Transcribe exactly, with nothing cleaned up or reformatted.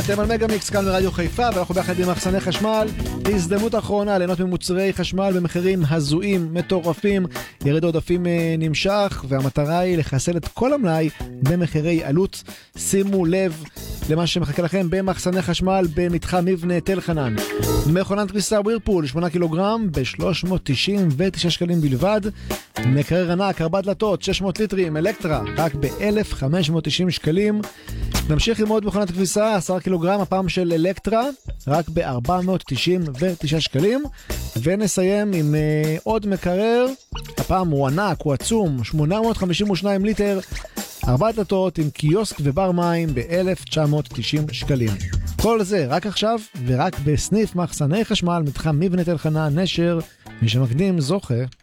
אתם על מגה מיקס כאן ברדיו חיפה, ואנחנו ביחד עם מחסני חשמל. הזדמנות אחרונה ליהנות ממוצרי חשמל במחירים הזויים, מטורפים. ירד עודפים נמשך, והמטרה היא לחסל את כל המלאי במחירי עלות. שימו לב למה שמחכה לכם במחסני חשמל במתחם מבנה תל חנן. מכונת כביסה ווירפול שמונה קילוגרם ב-שלוש מאות תשעים ותשעה שקלים בלבד. מקרר ענק ארבע דלתות שש מאות ליטרים אלקטרה רק ב-אלף וחמש מאות תשעים שקלים. נמשיך עם עוד מכונת כביסה עשרה קילוגרם, הפעם של אלקטרה, רק ב-ארבע מאות תשעים ותשעה שקלים. ונסיים עם uh, עוד מקרר, הפעם הוא ענק, הוא עצום, שמונה מאות חמישים ושניים ליטר, ארבע דלתות עם קיוסק ובר מים ב-אלף תשע מאות תשעים שקלים. כל זה רק עכשיו ורק בסניף מחסני חשמל מתחם מבנה תל חנן נשר. מי שמקדים זוכה.